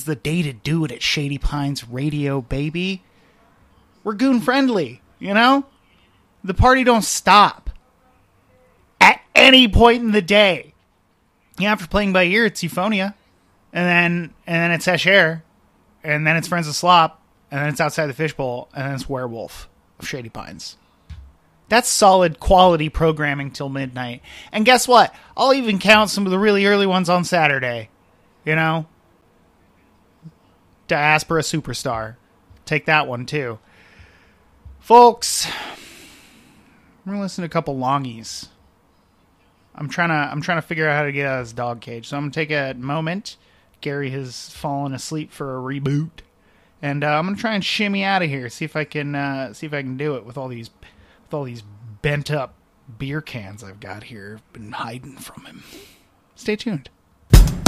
is the day to do it at Shady Pines Radio, baby. We're goon friendly, you know? The party don't stop at any point in the day. Yeah, after playing by ear, it's Euphonia. And then it's Escher. And then it's Friends of Slop. And then it's Outside the Fishbowl. And then it's Werewolf of Shady Pines. That's solid quality programming till midnight. And guess what? I'll even count some of the really early ones on Saturday. You know? Diaspora Superstar. Take that one too. Folks, I'm going to listen to a couple longies. I'm trying to figure out how to get out of this dog cage. So I'm going to take a moment. Gary has fallen asleep for a reboot. And I'm going to try and shimmy out of here. See if I can do it with all these bent up beer cans I've got here. Been hiding from him. Stay tuned.